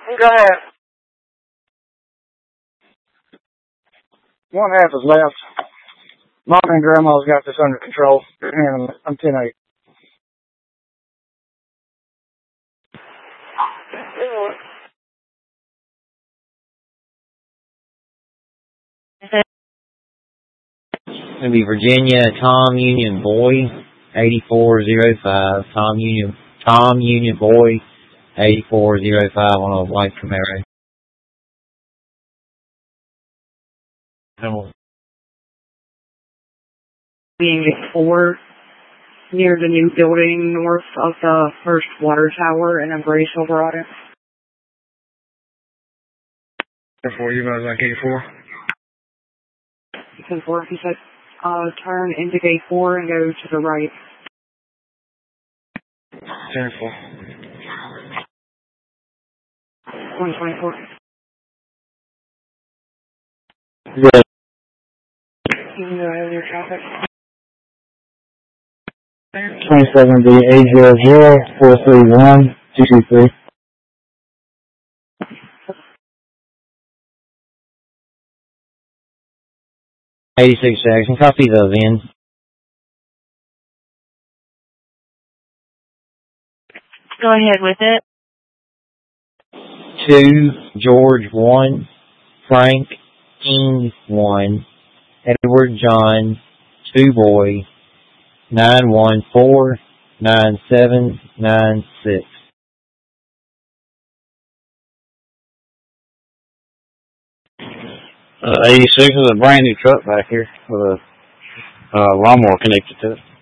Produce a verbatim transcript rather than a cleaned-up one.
Go ahead. One half is left. Mom and Grandma's got this under control. And I'm ten eight. It'll be Virginia, Tom Union Boy, eighty-four oh five. Tom Union, Tom Union Boy, eighty-four oh five on a white Camaro. Being at four, near the new building north of the first water tower in Embrace, Silverado. Before you guys like eighty-four? ten four, he said, uh, turn into gate four and go to the right. ten four. one twenty-four. Yeah. You can go ahead with your traffic. twenty-seven B eight zero zero four three one two two three. eighty-six Jackson, copy the V I N. Go ahead with it. two, George one, Frank King one, Edward John two Boy, nine one four nine seven nine six. Uh, eighty-six is a brand new truck back here with a uh, lawnmower connected to it.